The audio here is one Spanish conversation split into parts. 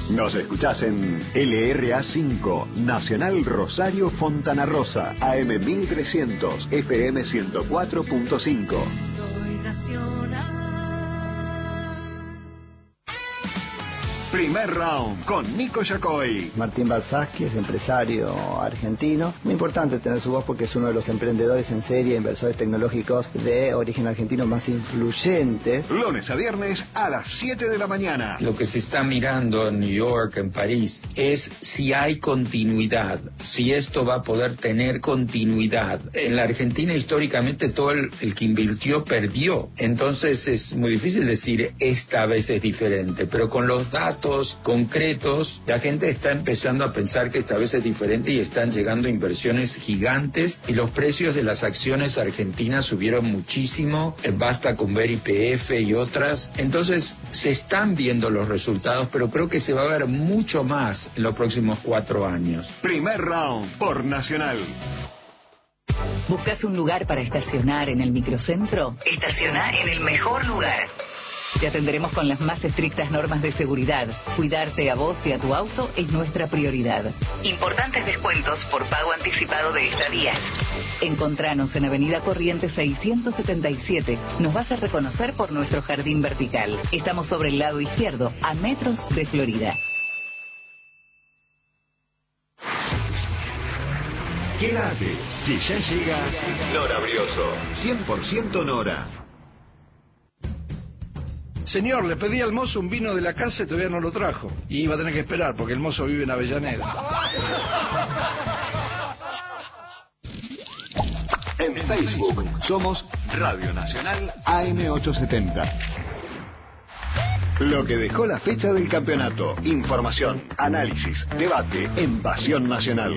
Nos escuchás en LRA5, Nacional Rosario Fontana Rosa, AM 1300, FM 104.5. Soy nacional. Primer round con Nico Yacoy. Martín Balsaski es empresario argentino. Muy importante tener su voz porque es uno de los emprendedores en serie, inversores tecnológicos de origen argentino más influyentes. Lunes a viernes a las 7 de la mañana. Lo que se está mirando en New York, en París, es si hay continuidad, si esto va a poder tener continuidad. En la Argentina históricamente todo el que invirtió perdió. Entonces es muy difícil decir esta vez es diferente, pero con los datos concretos, la gente está empezando a pensar que esta vez es diferente y están llegando inversiones gigantes y los precios de las acciones argentinas subieron muchísimo, basta con ver YPF y otras. Entonces se están viendo los resultados, pero creo que se va a ver mucho más en los próximos 4 años. Primer round por Nacional. ¿Buscas un lugar para estacionar en el microcentro? Estaciona en el mejor lugar. Te atenderemos con las más estrictas normas de seguridad. Cuidarte a vos y a tu auto es nuestra prioridad. Importantes descuentos por pago anticipado de estadías. Encontranos en Avenida Corrientes 677. Nos vas a reconocer por nuestro jardín vertical. Estamos sobre el lado izquierdo, a metros de Florida. Quédate, que ya llega Nora Brioso. 100% Nora. Señor, le pedí al mozo un vino de la casa y todavía no lo trajo. Y iba a tener que esperar porque el mozo vive en Avellaneda. En Facebook somos Radio Nacional AM870. Lo que dejó la fecha del campeonato. Información, análisis, debate en Pasión Nacional.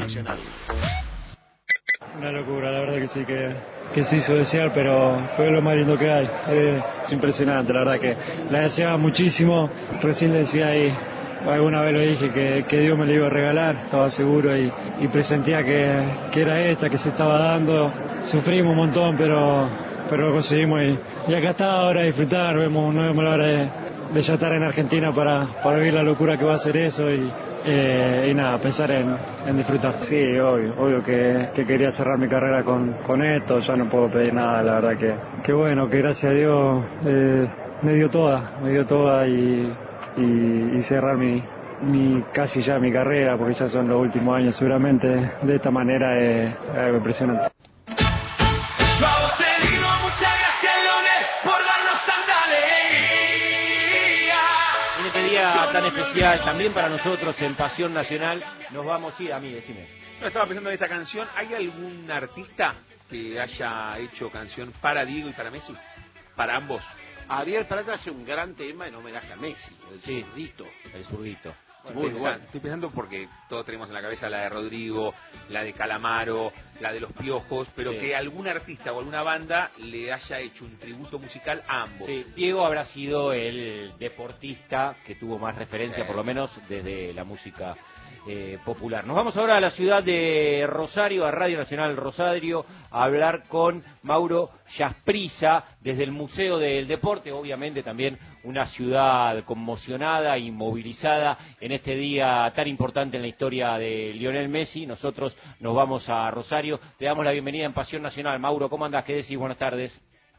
Una locura, la verdad que sí, que se hizo desear, pero es lo más lindo que hay. Es impresionante, la verdad que la deseaba muchísimo. Recién le decía ahí, alguna vez lo dije, que Dios me lo iba a regalar, estaba seguro y presentía que era esta, que se estaba dando. Sufrimos un montón, pero lo conseguimos y acá está ahora a disfrutar. No vemos la hora de ya estar en Argentina para vivir la locura que va a ser eso y nada, pensar en disfrutar. Sí, obvio que quería cerrar mi carrera con esto, ya no puedo pedir nada, la verdad que bueno, que gracias a Dios me dio toda y cerrar casi ya mi carrera, porque ya son los últimos años seguramente, de esta manera es algo impresionante. Tan especial también para nosotros en Pasión Nacional. Nos vamos, sí, a mí, decime. No, estaba pensando en esta canción. ¿Hay algún artista que haya hecho canción para Diego y para Messi? Para ambos. Ariel Prata hace un gran tema en homenaje a Messi, el zurdito. Bueno, estoy pensando porque todos tenemos en la cabeza la de Rodrigo, la de Calamaro, la de Los Piojos, pero que algún artista o alguna banda le haya hecho un tributo musical a ambos. Sí, Diego habrá sido el deportista que tuvo más referencia, por lo menos desde la música popular. Nos vamos ahora a la ciudad de Rosario, a Radio Nacional Rosario, a hablar con Mauro Yasprisa desde el Museo del Deporte, obviamente también una ciudad conmocionada y movilizada en este día tan importante en la historia de Lionel Messi. Nosotros nos vamos a Rosario, te damos la bienvenida en Pasión Nacional. Mauro, ¿cómo andás? ¿Qué decís? Buenas tardes.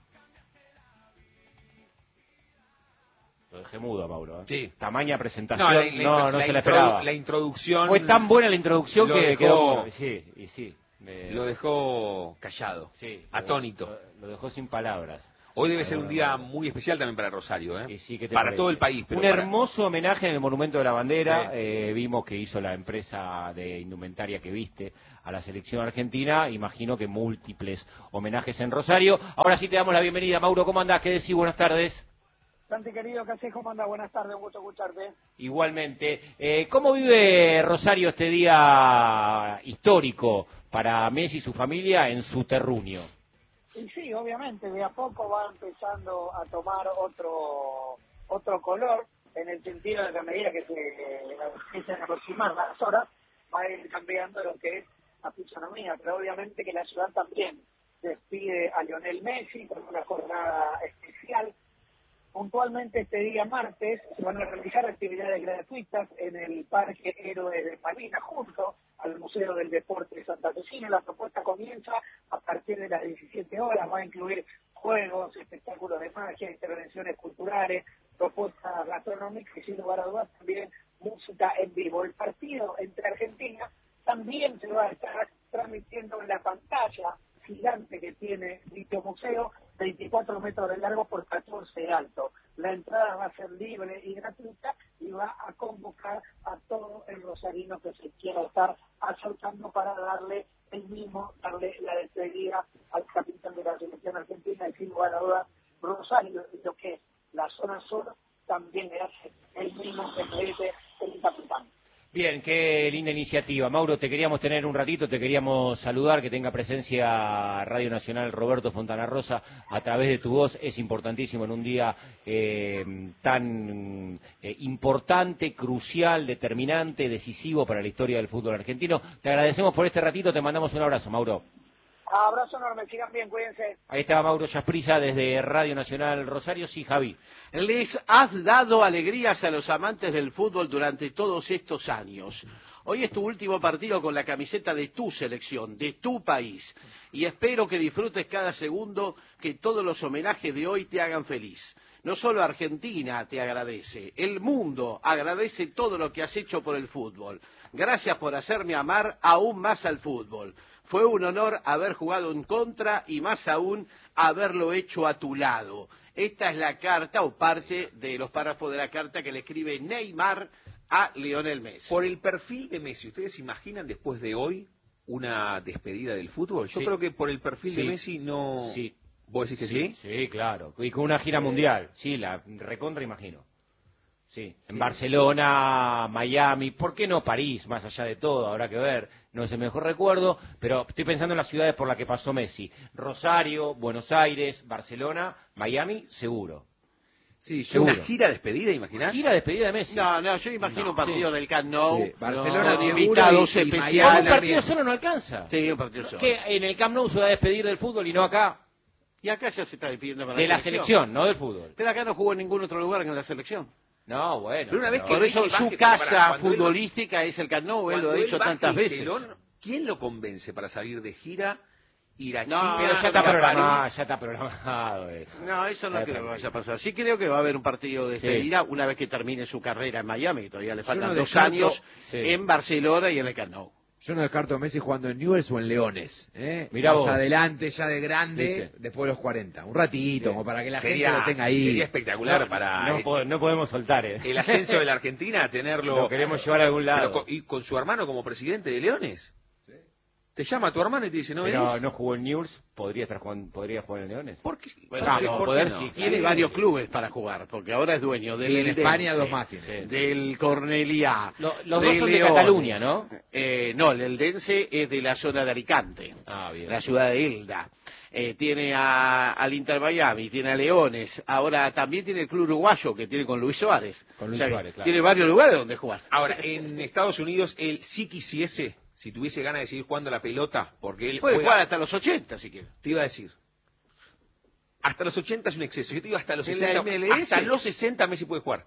Lo dejé mudo, Mauro. Sí. Tamaña presentación, no se la esperaba. La introducción... Fue tan buena la introducción que quedó... Sí. Lo dejó callado, atónito. Lo dejó sin palabras. Hoy debe ser un día muy especial también para Rosario, Sí, ¿qué te para parece? todo el país. Pero hermoso homenaje en el Monumento de la Bandera. Vimos que hizo la empresa de indumentaria que viste a la selección argentina. Imagino que múltiples homenajes en Rosario. Ahora sí te damos la bienvenida. Mauro, ¿cómo andás? ¿Qué decís? Buenas tardes. Bastante querido, ¿qué haces? ¿Cómo andás? Buenas tardes, un gusto escucharte. Igualmente. ¿Cómo vive Rosario este día histórico para Messi y su familia en su terruño? Y sí, obviamente, de a poco va empezando a tomar otro color, en el sentido de que a medida que se empiezan a aproximar las horas, va a ir cambiando lo que es la fisonomía, pero obviamente que la ciudad también despide a Lionel Messi con una jornada especial. Puntualmente este día martes se van a realizar actividades gratuitas en el Parque Héroes de Malvinas, junto al Museo del Deporte Santafesino. La propuesta comienza a partir de las 17 horas, va a incluir juegos, espectáculos de magia, intervenciones culturales, propuestas gastronómicas y sin lugar a dudas también música en vivo. El partido entre Argentina también se va a estar transmitiendo en la pantalla gigante que tiene dicho museo, 24 metros de largo por 14 de alto. La entrada va a ser libre y gratuita y va a convocar a todo el rosarino que se quiera estar acercando para darle la despedida al capitán de la selección argentina, y sin lugar a dudas, Rosario, y lo que es la zona sur, también le hace el mismo que merece el capitán. Bien, qué linda iniciativa. Mauro, te queríamos tener un ratito, te queríamos saludar, que tenga presencia Radio Nacional Roberto Fontana Rosa a través de tu voz. Es importantísimo en un día tan importante, crucial, determinante, decisivo para la historia del fútbol argentino. Te agradecemos por este ratito, te mandamos un abrazo, Mauro. Abrazo enorme, sigan bien, cuídense. Ahí estaba Mauro Yasprisa desde Radio Nacional Rosario. Sí, Javi. Les has dado alegrías a los amantes del fútbol durante todos estos años. Hoy es tu último partido con la camiseta de tu selección, de tu país. Y espero que disfrutes cada segundo, que todos los homenajes de hoy te hagan feliz. No solo Argentina te agradece, el mundo agradece todo lo que has hecho por el fútbol. Gracias por hacerme amar aún más al fútbol. Fue un honor haber jugado en contra y más aún haberlo hecho a tu lado. Esta es la carta o parte de los párrafos de la carta que le escribe Neymar a Lionel Messi. Por el perfil de Messi, ¿ustedes imaginan después de hoy una despedida del fútbol? Yo creo que por el perfil de Messi no... Sí. ¿Vos decís que sí? Sí, claro. Y con una gira mundial. Sí, la recontra imagino. Sí, en Barcelona, Miami, ¿por qué no París? Más allá de todo, habrá que ver, no es el mejor recuerdo, pero estoy pensando en las ciudades por las que pasó Messi. Rosario, Buenos Aires, Barcelona, Miami, seguro. Sí, seguro. ¿Una gira despedida, imaginás? Gira despedida de Messi. No, yo imagino un partido en el Camp Nou. Sí. Barcelona con seguro invitados y especiales. Un partido solo no alcanza. Sí, un partido solo. Que en el Camp Nou se va a despedir del fútbol y no acá. Y acá ya se está despidiendo con De la selección, no del fútbol. Pero acá no jugó en ningún otro lugar que en la selección. No, bueno. Pero una vez que por eso Messi su baje, casa cuando futbolística es el Camp Nou, él lo ha cuando dicho baje tantas el veces. telón, ¿quién lo convence para salir de gira, ir a No, Chile? Pero ya no, está no, programado, París. ya está programado eso. No, eso no creo que vaya a pasar. Sí creo que va a haber un partido de despedida una vez que termine su carrera en Miami, que todavía le faltan 2 años, en Barcelona y en el Camp Nou. Yo no descarto a Messi jugando en Newell's o en Leones. Mirá Más vos. adelante, ya de grande, ¿Viste? después de los 40. Un ratito, como para que la Sería- gente lo tenga ahí. Sería espectacular para No podemos soltar, el ascenso de la Argentina, tenerlo... Lo queremos llevar a algún lado. Y con su hermano como presidente de Leones. Te llama tu hermano y te dice, ¿no Pero venís? no jugó en Newell's, podría jugar en Leones. ¿Por qué? Bueno, Ah, pero no, poder no. sí. Tiene varios clubes para jugar, porque ahora es dueño del Sí, en Eldense, España 2 más tiene. Sí. del Cornellá. Los de dos son de Leones. Cataluña, ¿no? No, el Eldense es de la zona de Alicante, Ah, bien. la ciudad de Elda. Tiene al Inter Miami, tiene a Leones, ahora también tiene el club uruguayo que tiene con Luis Suárez. Con Luis O sea, Suárez, claro. Tiene varios lugares donde jugar. Ahora, en Estados Unidos, él sí quisiese, si tuviese ganas de seguir jugando la pelota, porque él Puede juega- jugar hasta los 80 si quiere. Te iba a decir. Hasta los 80 es un exceso. Yo te digo hasta los En 60. la MLS. Hasta los 60 Messi puede jugar.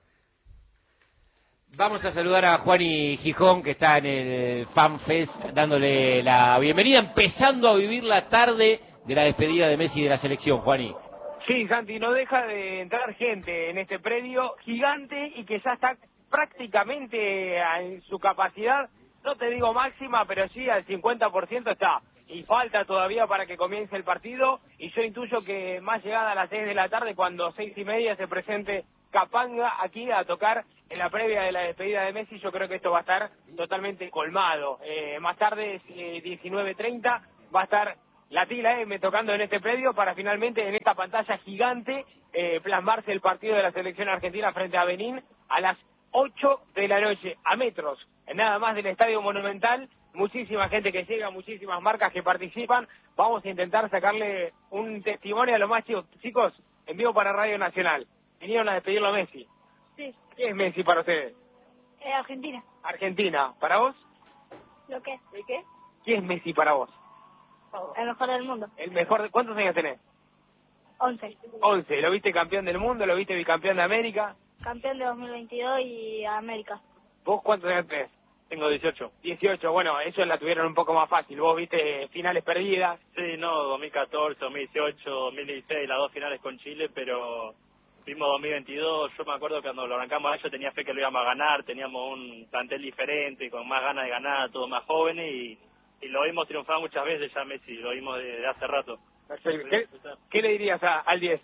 Vamos a saludar a Juani Gijón, que está en el Fan Fest, dándole la bienvenida, empezando a vivir la tarde de la despedida de Messi de la selección, Juani. Sí, Santi, no deja de entrar gente en este predio gigante y que ya está prácticamente en su capacidad, no te digo máxima, pero sí al 50% está. Y falta todavía para que comience el partido, y yo intuyo que más llegada a las 6 de la tarde, cuando 6:30 se presente Capanga aquí a tocar en la previa de la despedida de Messi, yo creo que esto va a estar totalmente colmado. Más tarde, 19:30, va a estar la Tila M tocando en este predio para finalmente en esta pantalla gigante plasmarse el partido de la selección argentina frente a Benín a las 8 de la noche, a metros, nada más del Estadio Monumental. Muchísima gente que llega, muchísimas marcas que participan. Vamos a intentar sacarle un testimonio a los más chicos. Chicos, en vivo para Radio Nacional. Vinieron a despedirlo a Messi. Sí. ¿Qué es Messi para ustedes? Argentina. Argentina. ¿Para vos? ¿Lo qué? ¿De qué? ¿Qué es Messi para vos? El mejor del mundo. El mejor. ¿Cuántos años tenés? 11. 11. ¿Lo viste campeón del mundo? ¿Lo viste bicampeón de América? Campeón de 2022 y América. ¿Vos cuántos años tenés? Tengo 18. 18, bueno, ellos la tuvieron un poco más fácil. Vos viste finales perdidas. Sí, no, 2014, 2018, 2016, las dos finales con Chile, pero vimos 2022. Yo me acuerdo que cuando lo arrancamos a ellos tenía fe que lo íbamos a ganar, teníamos un plantel diferente, con más ganas de ganar, todos más jóvenes, y lo vimos triunfar muchas veces ya Messi, lo vimos desde hace rato. ¿Qué le dirías al 10?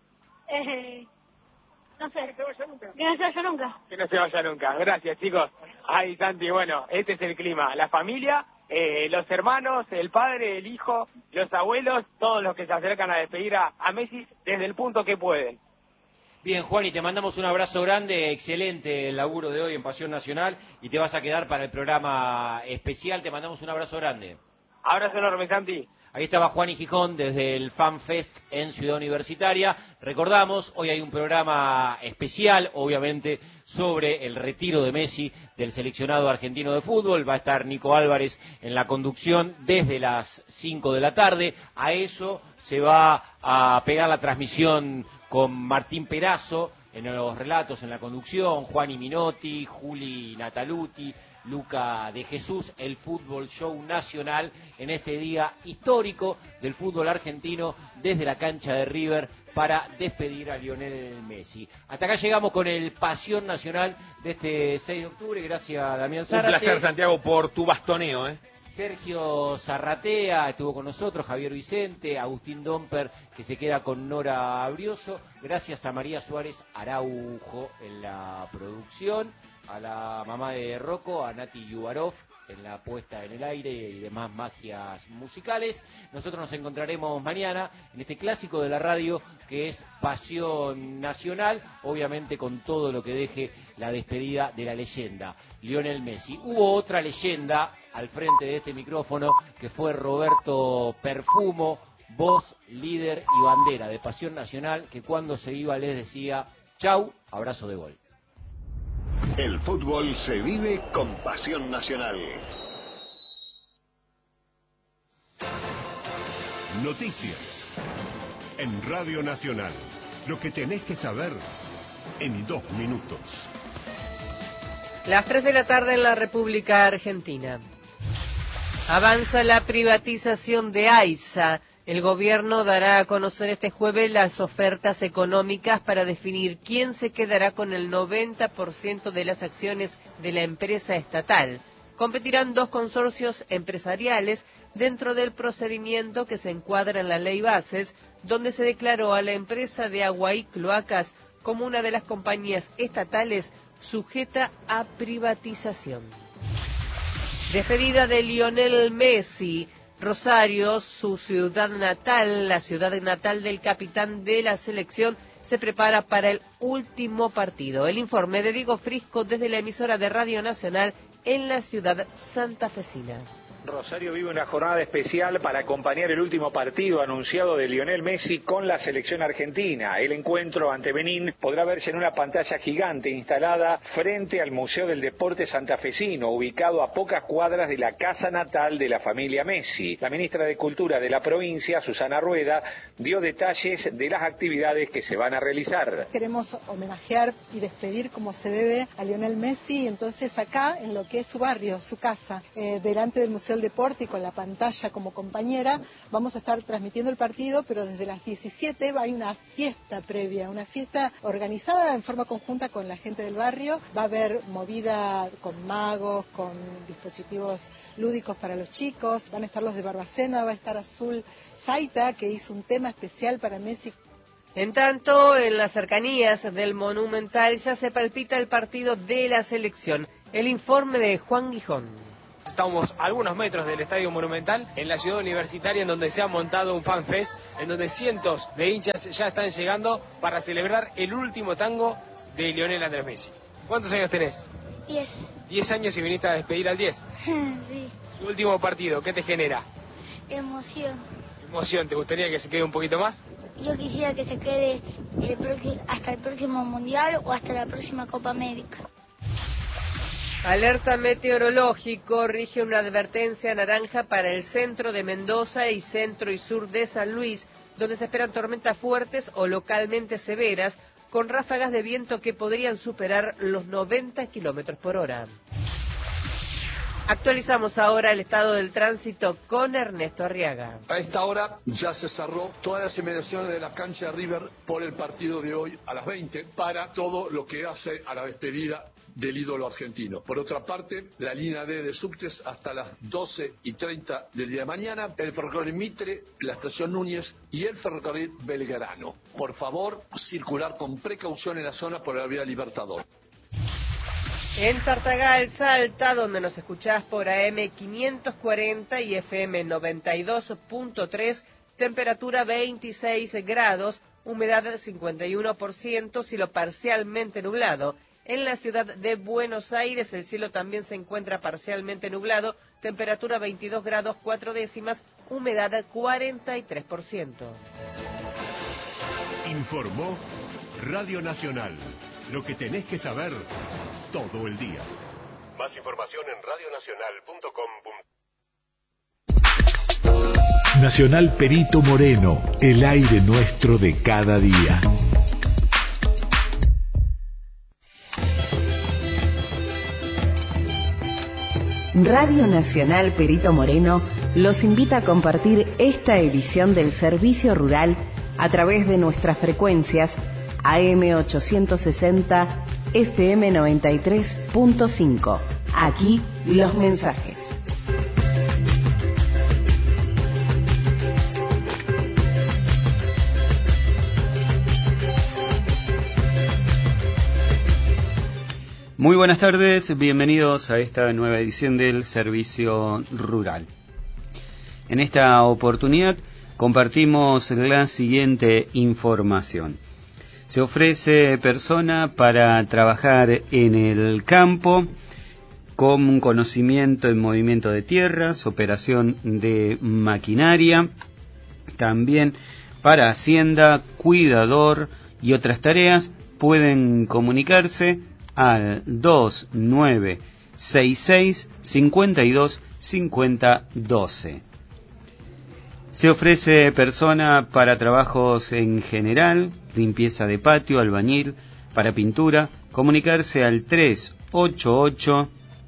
No sé. Que no se vaya nunca. Que no se vaya nunca. Gracias, chicos. Ay, Santi, bueno, este es el clima. La familia, los hermanos, el padre, el hijo, los abuelos, todos los que se acercan a despedir a Messi desde el punto que pueden. Bien, Juan, y te mandamos un abrazo grande, excelente el laburo de hoy en Pasión Nacional, y te vas a quedar para el programa especial, te mandamos un abrazo grande. Abrazo enorme, Santi. Ahí estaba Juan y Gijón desde el Fan Fest en Ciudad Universitaria. Recordamos, hoy hay un programa especial, obviamente, sobre el retiro de Messi del seleccionado argentino de fútbol. Va a estar Nico Álvarez en la conducción desde las 5 de la tarde. A eso se va a pegar la transmisión con Martín Perazo en los relatos, en la conducción, Juan y Minotti, Juli Nataluti, Luca de Jesús, el Fútbol Show Nacional en este día histórico del fútbol argentino desde la cancha de River para despedir a Lionel Messi. Hasta acá llegamos con el Pasión Nacional de este 6 de octubre. Gracias, Damián Zárate. Un placer, Santiago, por tu bastoneo, Sergio Zarratea estuvo con nosotros, Javier Vicente, Agustín Domper, que se queda con Nora Abrioso. Gracias a María Suárez Araujo en la producción, a la mamá de Rocco, a Nati Yubarov en la puesta en el aire y demás magias musicales. Nosotros nos encontraremos mañana en este clásico de la radio que es Pasión Nacional, obviamente con todo lo que deje la despedida de la leyenda Lionel Messi. Hubo otra leyenda al frente de este micrófono que fue Roberto Perfumo, voz, líder y bandera de Pasión Nacional, que cuando se iba les decía chau, abrazo de gol. El fútbol se vive con Pasión Nacional. Noticias en Radio Nacional. Lo que tenés que saber en 2 minutos. Las 3 de la tarde en la República Argentina. Avanza la privatización de AISA. El gobierno dará a conocer este jueves las ofertas económicas para definir quién se quedará con el 90% de las acciones de la empresa estatal. Competirán 2 consorcios empresariales dentro del procedimiento que se encuadra en la Ley Bases, donde se declaró a la empresa de agua y cloacas como una de las compañías estatales sujeta a privatización. Despedida de Lionel Messi. Rosario, su ciudad natal, la ciudad natal del capitán de la selección, se prepara para el último partido. El informe de Diego Frisco desde la emisora de Radio Nacional en la ciudad santafesina. Rosario vive una jornada especial para acompañar el último partido anunciado de Lionel Messi con la selección argentina. El encuentro ante Benín podrá verse en una pantalla gigante instalada frente al Museo del Deporte Santafesino, ubicado a pocas cuadras de la casa natal de la familia Messi. La ministra de Cultura de la provincia, Susana Rueda, dio detalles de las actividades que se van a realizar. Queremos homenajear y despedir como se debe a Lionel Messi, entonces acá en lo que es su barrio, su casa, delante del Museo del Deporte y con la pantalla como compañera, vamos a estar transmitiendo el partido, pero desde las 17 hay una fiesta previa, una fiesta organizada en forma conjunta con la gente del barrio. Va a haber movida con magos, con dispositivos lúdicos para los chicos, van a estar los de Barbacena, va a estar Azul Zaita, que hizo un tema especial para Messi. En tanto, en las cercanías del Monumental ya se palpita el partido de la selección. El informe de Juan Gijón. Estamos a algunos metros del Estadio Monumental, en la ciudad universitaria, en donde se ha montado un fan fest, en donde cientos de hinchas ya están llegando para celebrar el último tango de Lionel Andrés Messi. ¿Cuántos años tenés? 10. 10 años y viniste a despedir al 10. Sí. Su último partido, ¿qué te genera? Emoción. Emoción, ¿te gustaría que se quede un poquito más? Yo quisiera que se quede hasta el próximo Mundial o hasta la próxima Copa América. Alerta meteorológico, rige una advertencia naranja para el centro de Mendoza y centro y sur de San Luis, donde se esperan tormentas fuertes o localmente severas, con ráfagas de viento que podrían superar los 90 kilómetros por hora. Actualizamos ahora el estado del tránsito con Ernesto Arriaga. A esta hora ya se cerró todas las inmediaciones de la cancha de River por el partido de hoy a las 20 para todo lo que hace a la despedida del ídolo argentino. Por otra parte, la línea D de subtes hasta las 12:30 del día de mañana, el ferrocarril Mitre, la estación Núñez y el ferrocarril Belgrano. Por favor, circular con precaución en la zona por la vía Libertador. En Tartagal, Salta, donde nos escuchás por AM 540 y FM 92.3, temperatura 26 grados, humedad 51%, cielo parcialmente nublado. En la ciudad de Buenos Aires, el cielo también se encuentra parcialmente nublado, temperatura 22 grados 4 décimas, humedad 43%. Informó Radio Nacional. Lo que tenés que saber todo el día. Más información en radionacional.com. Nacional Perito Moreno, el aire nuestro de cada día. Radio Nacional Perito Moreno los invita a compartir esta edición del Servicio Rural a través de nuestras frecuencias AM 860, FM 93.5. Aquí los mensajes. Muy buenas tardes, bienvenidos a esta nueva edición del Servicio Rural. En esta oportunidad compartimos la siguiente información. Se ofrece persona para trabajar en el campo con conocimiento en movimiento de tierras, operación de maquinaria, también para hacienda, cuidador y otras tareas. Pueden comunicarse al 2966 52 50 12. Se ofrece persona para trabajos en general, limpieza de patio, albañil, para pintura. Comunicarse al 388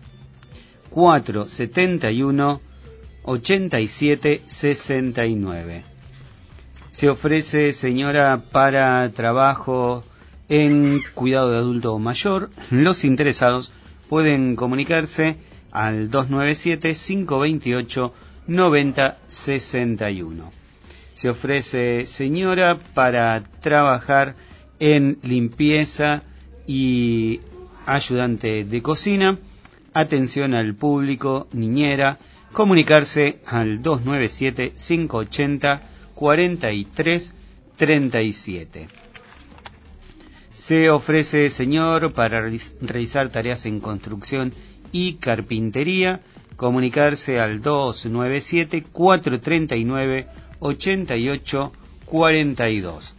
471 87 69. Se ofrece señora para trabajo en cuidado de adulto mayor. Los interesados pueden comunicarse al 297 528 9061. Se ofrece señora para trabajar en limpieza y ayudante de cocina, atención al público, niñera. Comunicarse al 297 580 43 37. Se ofrece señor para realizar tareas en construcción y carpintería. Comunicarse al 297 439 88 42.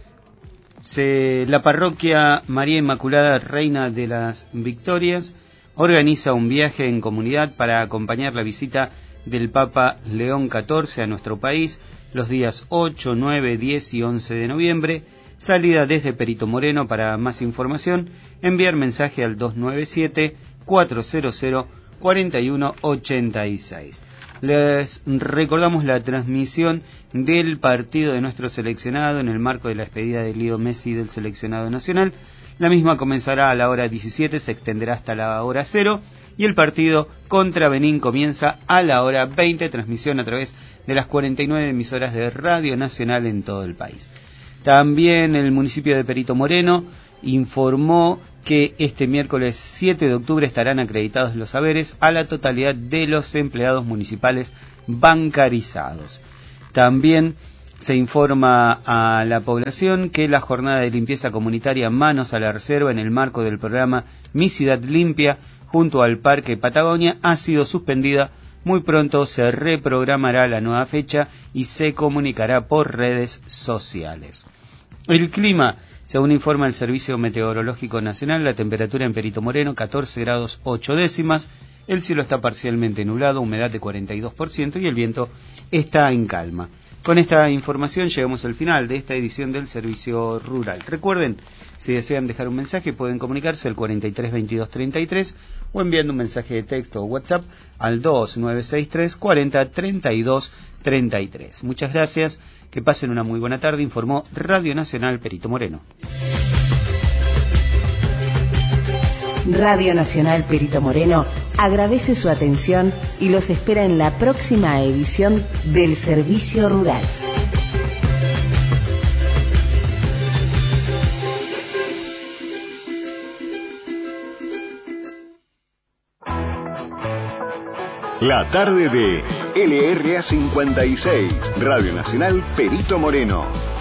La parroquia María Inmaculada Reina de las Victorias organiza un viaje en comunidad para acompañar la visita del Papa León XIV a nuestro país los días 8, 9, 10 y 11 de noviembre. Salida desde Perito Moreno. Para más información, enviar mensaje al 297 400 4186. Les recordamos la transmisión del partido de nuestro seleccionado en el marco de la despedida de Leo Messi del seleccionado nacional. La misma comenzará a la hora 17, se extenderá hasta la hora 0 y el partido contra Benín comienza a la hora 20, transmisión a través de las 49 emisoras de Radio Nacional en todo el país. También el municipio de Perito Moreno informó que este miércoles 7 de octubre estarán acreditados los haberes a la totalidad de los empleados municipales bancarizados. También se informa a la población que la jornada de limpieza comunitaria Manos a la Reserva en el marco del programa Mi Ciudad Limpia junto al Parque Patagonia ha sido suspendida. Muy pronto se reprogramará la nueva fecha y se comunicará por redes sociales. El clima. Según informa el Servicio Meteorológico Nacional, la temperatura en Perito Moreno 14 grados 8 décimas, el cielo está parcialmente nublado, humedad de 42% y el viento está en calma. Con esta información llegamos al final de esta edición del Servicio Rural. Recuerden, si desean dejar un mensaje pueden comunicarse al 43 22 33 o enviando un mensaje de texto o WhatsApp al 2963 40 32 33. Muchas gracias, que pasen una muy buena tarde, informó Radio Nacional Perito Moreno. Radio Nacional Perito Moreno agradece su atención y los espera en la próxima edición del Servicio Rural. La tarde de LRA 56, Radio Nacional Perito Moreno.